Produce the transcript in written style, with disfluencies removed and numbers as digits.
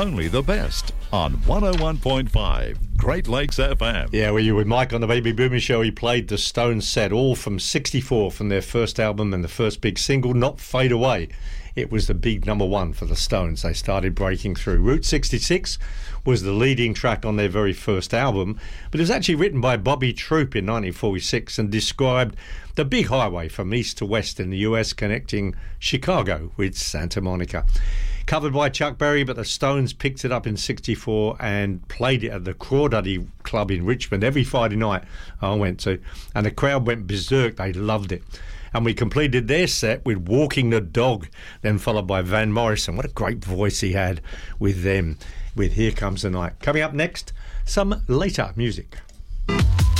only the best on 101.5 Great Lakes FM. Yeah, well, you with Mike on the Baby Boomer Show. He played the Stones set, all from 64, from their first album and the first big single, Not Fade Away. It was the big number one for the Stones. They started breaking through. Route 66 was the leading track on their very first album, but it was actually written by Bobby Troup in 1946 and described the big highway from east to west in the US connecting Chicago with Santa Monica. Covered by Chuck Berry, but the Stones picked it up in 64 and played it at the Crawdaddy Club in Richmond every Friday night I went to, and the crowd went berserk. They loved it. And we completed their set with Walking the Dog, then followed by Van Morrison. What a great voice he had with them, with Here Comes the Night. Coming up next, some later music.